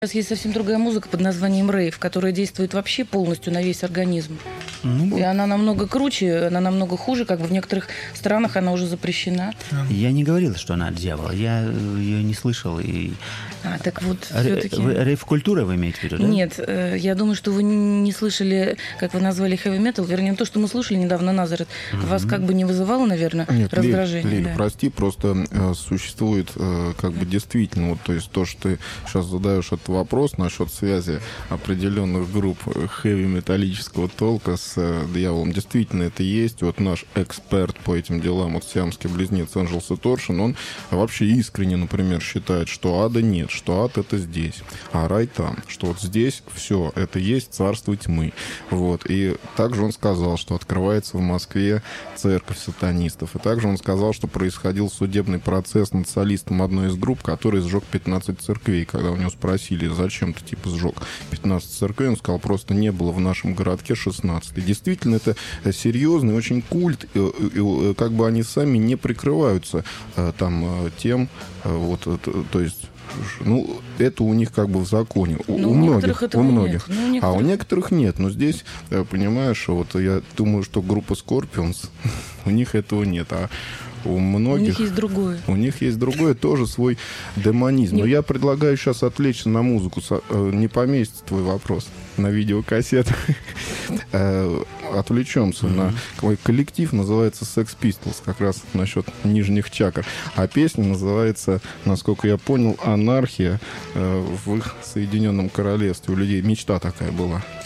Сейчас есть совсем другая музыка под названием рейв, которая действует вообще полностью на весь организм. И она намного круче, она намного хуже, как бы в некоторых странах она уже запрещена. Я не говорил, что она от дьявола, я ее не слышал. И... так вот, все-таки... Рейв-культура вы имеете в виду, да? Нет, я думаю, что вы не слышали, как вы назвали heavy metal, вернее, то, что мы слушали недавно, Назарет, вас как бы не вызывало, наверное, раздражение? Лиль, да. прости, просто существует как бы действительно, вот, то есть то, что ты сейчас задаешь этот вопрос насчет связи определенных групп хэви-металлического толка с дьяволом, действительно это есть. Вот наш эксперт по этим делам, вот сиамский близнец Angels и Torsion, он вообще искренне, например, считает, что ада нет, что ад это здесь, а рай там, что вот здесь все, это есть царство тьмы. Вот. И также он сказал, что открывается в Москве церковь сатанистов. И также он сказал, что происходил судебный процесс над солистом одной из групп, который сжег 15 церквей. Когда у него спросили, зачем ты типа сжег 15 церквей, он сказал, просто не было в нашем городке 16. И действительно, это серьезный очень культ, и как бы они сами не прикрываются там тем, вот, то есть ну, это у них как бы в законе. У многих. У многих. Нет. А у некоторых нет. Но здесь, понимаешь, вот я думаю, что группа Scorpions, у них этого нет. А у многих... У них есть другое. У них есть другое, тоже свой демонизм. Но я предлагаю сейчас отвлечься на музыку. Не поместится твой вопрос на видеокассету. Отвлечемся на коллектив, называется Sex Pistols, как раз насчет нижних чакр. А песня называется, насколько я понял, «Анархия» в их Соединенном Королевстве. У людей мечта такая была.